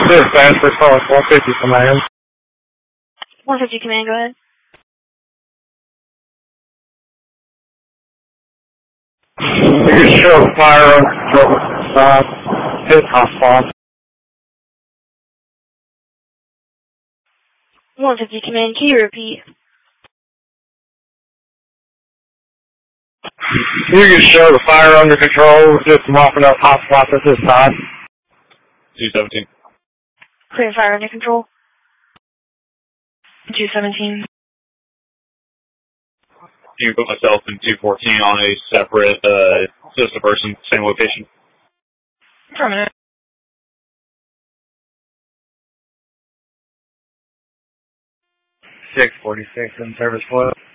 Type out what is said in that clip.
Dispatch for Solid 150 command. 150 command, go ahead. You can show fire on control. Hit response. 150 command, can you repeat? You can show the fire under control, just mopping up hot spots at this time. 217. Clear fire under control. 217. You can put myself and 214 on a separate, just a person, same location. Affirmative. 646 in service flow.